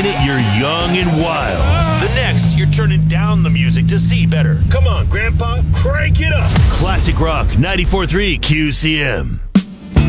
minute, you're young and wild. The next, you're turning down the music to see better. Come on, Grandpa, crank it up. Classic Rock 94.3 QCM.